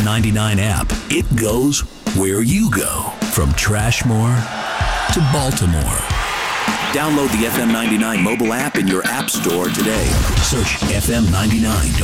FM 99 app. It goes where you go. From Trashmore to Baltimore. Download the FM 99 mobile app in your app store today. Search FM 99